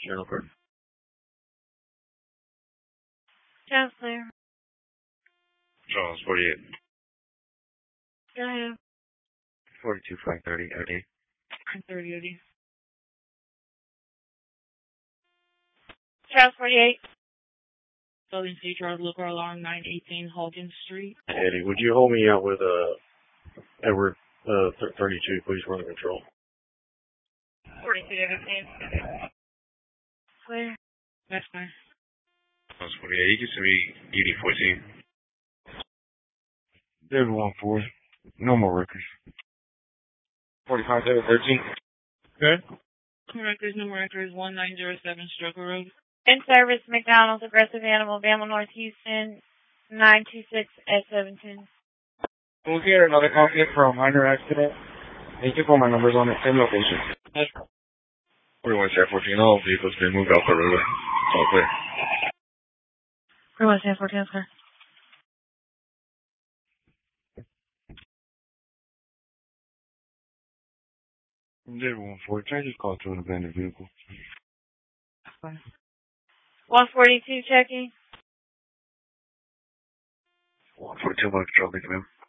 Channel card. Channel clear. Charles 48. Go ahead. 42 530 OD. 30 OD. Charles 48. Building C, Charles Looker, alarm 918 Hogan Street. Eddie, would you hold me out with Edward 32, please? We're under control. 42 15. Clear. That's fine. Charles 48, you can send me ED 14. David 14. No more records. 45 13. Okay. Records, no records, 1907 Struggle Road. In service, McDonald's, Aggressive Animal, Bama, North Houston, 926 at 710. We'll get another copy from minor accident. Thank you for my numbers on it. Same location. 41 Sheriff 14, all vehicles been moved off the roadway. It's all clear. 41 Sheriff 14, clear. David 14, try to call to an abandoned vehicle. 142 checking. 142, my control, thank you, ma'am.